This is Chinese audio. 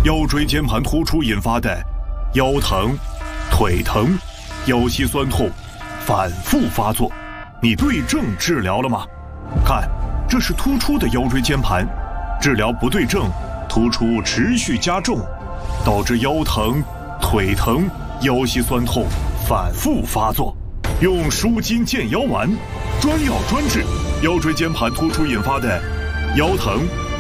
腰椎间盘突出引发的腰疼、腿疼、腰膝酸痛反复发作，你对症治疗了吗？看，这是突出的腰椎间盘，治疗不对症，突出持续加重，导致腰疼、腿疼、腰膝酸痛反复发作。用舒筋健腰丸，专药专治腰椎间盘突出引发的腰疼、